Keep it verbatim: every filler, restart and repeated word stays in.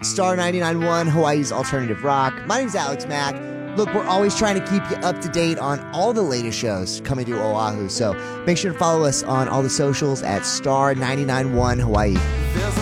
Star ninety-nine point one, Hawaii's Alternative Rock. My name's Alex Mack. Look, we're always trying to keep you up to date on all the latest shows coming to Oahu, so make sure to follow us on all the socials at Star ninety-nine point one Hawaii.